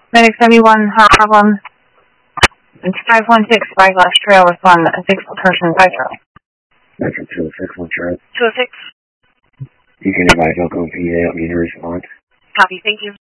Medic 71, hot problem. It's 516 Spyglass Trail, respond, 6 person, 5 trail. Metro 206, one Charlie. 206. You can advise Elko PA, help me to respond. Copy, thank you.